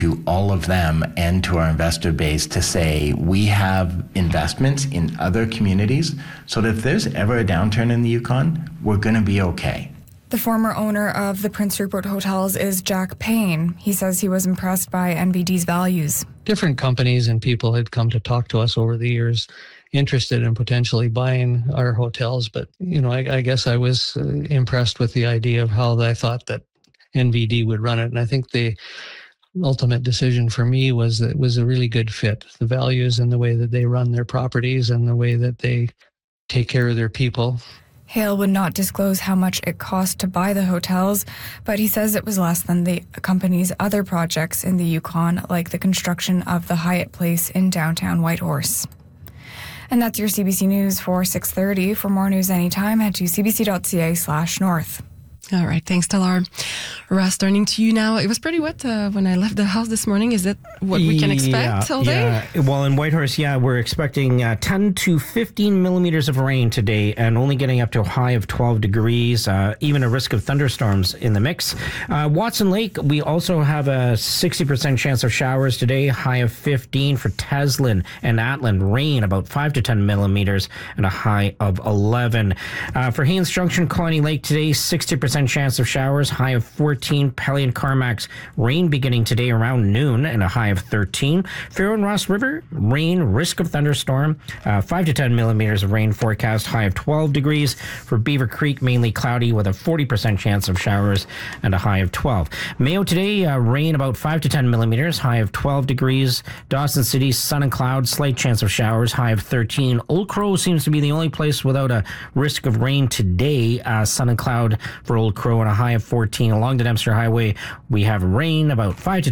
to all of them and to our investor base to say we have investments in other communities so that if there's ever a downturn in the Yukon, we're going to be okay. The former owner of the Prince Rupert Hotels is Jack Payne. He says he was impressed by NVD's values. Different companies and people had come to talk to us over the years interested in potentially buying our hotels. But, I guess I was impressed with the idea of how I thought that NVD would run it. And I think the ultimate decision for me was that it was a really good fit. The values and the way that they run their properties and the way that they take care of their people. Hale would not disclose how much it cost to buy the hotels, but he says it was less than the company's other projects in the Yukon, like the construction of the Hyatt Place in downtown Whitehorse. And that's your CBC News for 6:30. For more news anytime, head to cbc.ca/north. All right, thanks, Talar. Ross, turning to you now. It was pretty wet when I left the house this morning. Is that what we can expect all day? Yeah. Well, in Whitehorse, we're expecting 10 to 15 millimeters of rain today and only getting up to a high of 12 degrees, even a risk of thunderstorms in the mix. Watson Lake, we also have a 60% chance of showers today, high of 15 for Teslin and Atlan. Rain, about 5 to 10 millimeters and a high of 11. For Haines Junction, Colony Lake today, 60% chance of showers, high of 14. Pelly and Carmax, rain beginning today around noon and a high of 13. Fair and Ross River, rain, risk of thunderstorm, 5 to 10 millimeters of rain forecast, high of 12 degrees. For Beaver Creek, mainly cloudy with a 40% chance of showers and a high of 12. Mayo today, rain about 5 to 10 millimeters, high of 12 degrees. Dawson City, sun and clouds, slight chance of showers, high of 13. Old Crow seems to be the only place without a risk of rain today, sun and cloud for Old Crow and a high of 14. Along the Dempster Highway, we have rain about 5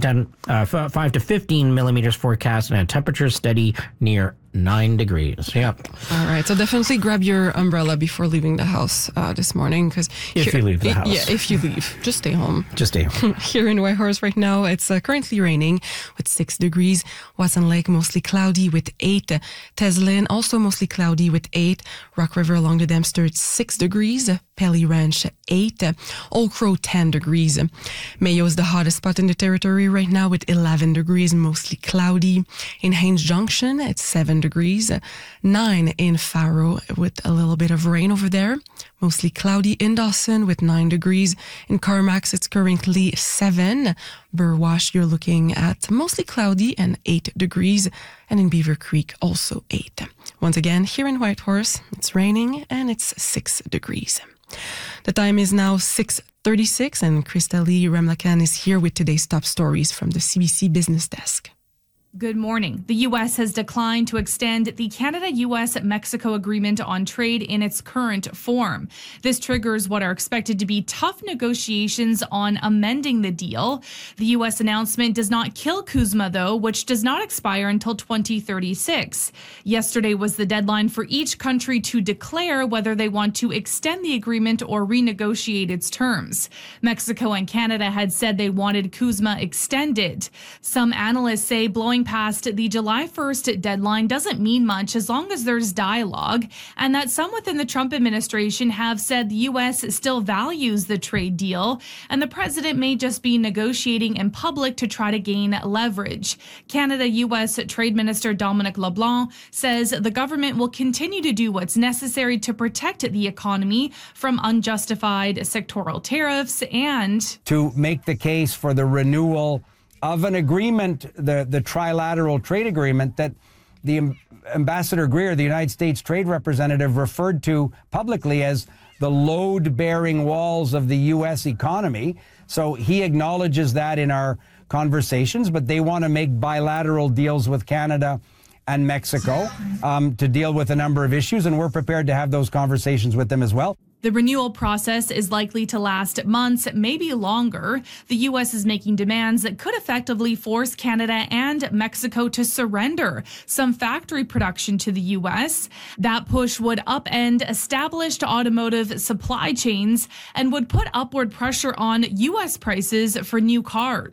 to 15 millimeters forecast and a temperature steady near 9 degrees. Yep. All right. So definitely grab your umbrella before leaving the house this morning. Because if you leave the house. Yeah, if you leave. Just stay home. Just stay home. Here in Whitehorse right now, it's currently raining with 6 degrees. Watson Lake, mostly cloudy with 8. Teslin, also mostly cloudy with 8. Rock River along the Dempster, it's 6 degrees. Pelly Ranch, 8. Old Crow, 10 degrees. Mayo is the hottest spot in the territory right now with 11 degrees, mostly cloudy. In Haines Junction, it's 7 degrees. 9 in Faro with a little bit of rain over there. Mostly cloudy in Dawson with 9 degrees. In Carmax, it's currently 7. Burwash, you're looking at mostly cloudy and 8 degrees. And in Beaver Creek, also 8. Once again, here in Whitehorse, it's raining and it's 6 degrees. The time is now 6:36 and Christelle Ramlakan is here with today's top stories from the CBC Business Desk. Good morning. The U.S. has declined to extend the Canada-U.S.-Mexico agreement on trade in its current form. This triggers what are expected to be tough negotiations on amending the deal. The U.S. announcement does not kill CUSMA, though, which does not expire until 2036. Yesterday was the deadline for each country to declare whether they want to extend the agreement or renegotiate its terms. Mexico and Canada had said they wanted CUSMA extended. Some analysts say blowing past the July 1st deadline doesn't mean much as long as there's dialogue, and that some within the Trump administration have said the U.S. still values the trade deal, and the president may just be negotiating in public to try to gain leverage. Canada-U.S. Trade Minister Dominic LeBlanc says the government will continue to do what's necessary to protect the economy from unjustified sectoral tariffs and to make the case for the renewal of an agreement, the trilateral trade agreement that the Ambassador Greer, the United States Trade Representative, referred to publicly as the load-bearing walls of the U.S. economy. So he acknowledges that in our conversations, but they want to make bilateral deals with Canada and Mexico to deal with a number of issues, and we're prepared to have those conversations with them as well. The renewal process is likely to last months, maybe longer. The U.S. is making demands that could effectively force Canada and Mexico to surrender some factory production to the U.S. That push would upend established automotive supply chains and would put upward pressure on U.S. prices for new cars.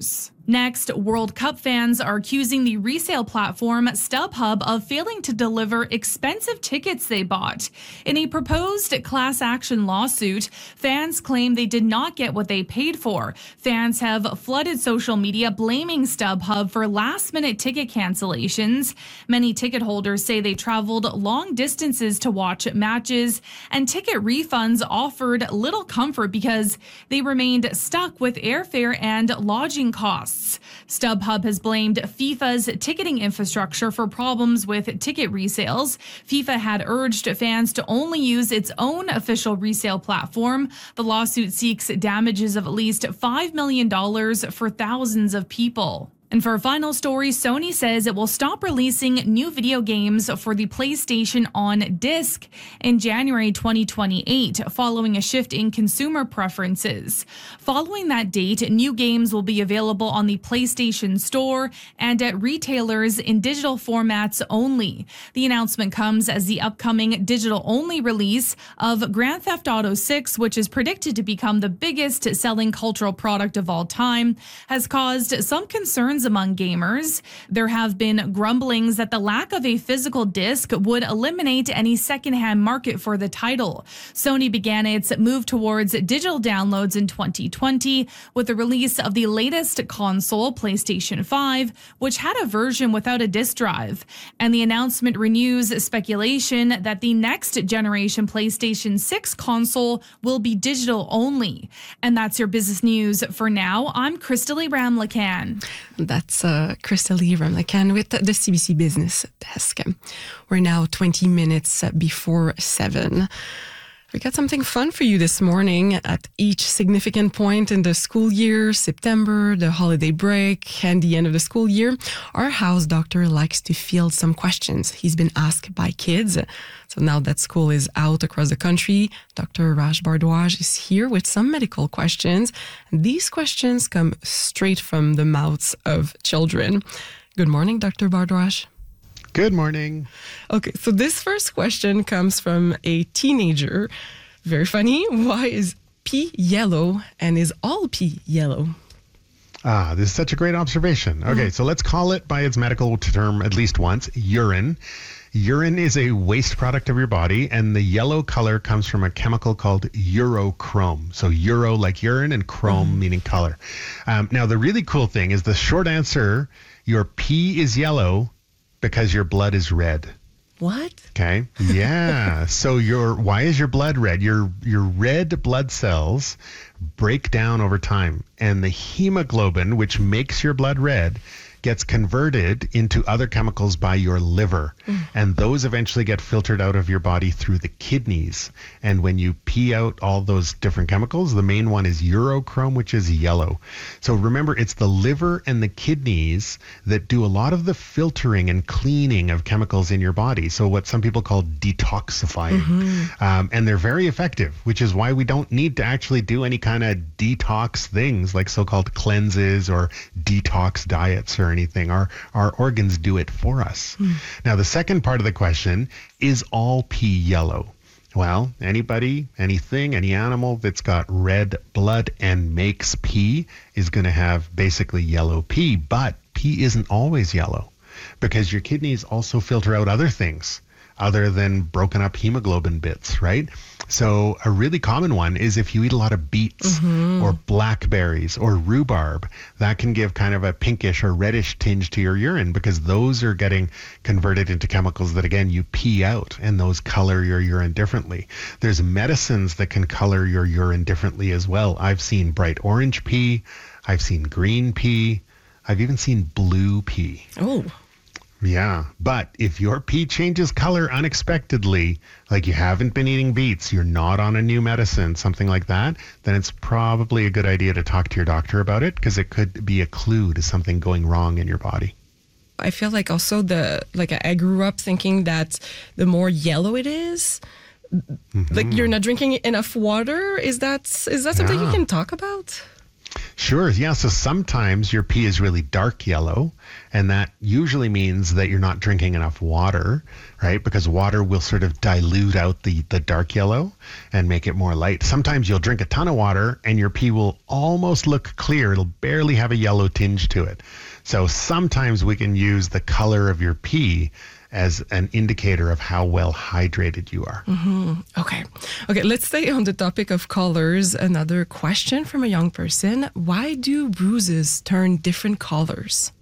Next, World Cup fans are accusing the resale platform StubHub of failing to deliver expensive tickets they bought. In a proposed class action lawsuit, fans claim they did not get what they paid for. Fans have flooded social media blaming StubHub for last-minute ticket cancellations. Many ticket holders say they traveled long distances to watch matches, and ticket refunds offered little comfort because they remained stuck with airfare and lodging costs. StubHub has blamed FIFA's ticketing infrastructure for problems with ticket resales. FIFA had urged fans to only use its own official resale platform. The lawsuit seeks damages of at least $5 million for thousands of people. And for a final story, Sony says it will stop releasing new video games for the PlayStation on disc in January 2028, following a shift in consumer preferences. Following that date, new games will be available on the PlayStation Store and at retailers in digital formats only. The announcement comes as the upcoming digital-only release of Grand Theft Auto 6, which is predicted to become the biggest selling cultural product of all time, has caused some concerns among gamers. There have been grumblings that the lack of a physical disc would eliminate any secondhand market for the title. Sony began its move towards digital downloads in 2020 with the release of the latest console, PlayStation 5, which had a version without a disc drive. And the announcement renews speculation that the next generation PlayStation 6 console will be digital only. And that's your business news for now. I'm Crystalie Ramlakan. That's Crystalie Ramlakan with the CBC Business Desk. We're now 20 minutes before 7. We got something fun for you this morning. At each significant point in the school year, September, the holiday break, and the end of the school year, our house doctor likes to field some questions he's been asked by kids. So now that school is out across the country, Dr. Raj Bhardwaj is here with some medical questions. And these questions come straight from the mouths of children. Good morning, Dr. Bhardwaj. Good morning. Okay, so this first question comes from a teenager. Very funny. Why is pee yellow and is all pee yellow? This is such a great observation. Okay, so let's call it by its medical term at least once, urine. Urine is a waste product of your body, and the yellow color comes from a chemical called urochrome. So uro like urine and chrome meaning color. Now, the really cool thing is the short answer, your pee is yellow because your blood is red. What? Okay. Yeah. So why is your blood red? Your red blood cells break down over time, and the hemoglobin, which makes your blood red, gets converted into other chemicals by your liver. And those eventually get filtered out of your body through the kidneys. And when you pee out all those different chemicals, the main one is urochrome, which is yellow. So remember, it's the liver and the kidneys that do a lot of the filtering and cleaning of chemicals in your body. So what some people call detoxifying. And they're very effective, which is why we don't need to actually do any kind of detox things like so-called cleanses or detox diets or anything. Our organs do it for us. Now, the second part of the question, is all pee yellow? Well, anybody, anything, any animal that's got red blood and makes pee is going to have basically yellow pee. But pee isn't always yellow because your kidneys also filter out other things other than broken up hemoglobin bits, right? So a really common one is if you eat a lot of beets or blackberries or rhubarb, that can give kind of a pinkish or reddish tinge to your urine because those are getting converted into chemicals that, again, you pee out, and those color your urine differently. There's medicines that can color your urine differently as well. I've seen bright orange pee. I've seen green pee. I've even seen blue pee. Oh. Yeah, but if your pee changes color unexpectedly, like you haven't been eating beets, you're not on a new medicine, something like that, then it's probably a good idea to talk to your doctor about it because it could be a clue to something going wrong in your body. I feel like also I grew up thinking that the more yellow it is, like you're not drinking enough water. Is that something you can talk about? Sure. Yeah. So sometimes your pee is really dark yellow, and that usually means that you're not drinking enough water, right? Because water will sort of dilute out the dark yellow and make it more light. Sometimes you'll drink a ton of water and your pee will almost look clear. It'll barely have a yellow tinge to it. So sometimes we can use the color of your pee as an indicator of how well hydrated you are. Okay, let's stay on the topic of colors. Another question from a young person. Why do bruises turn different colors?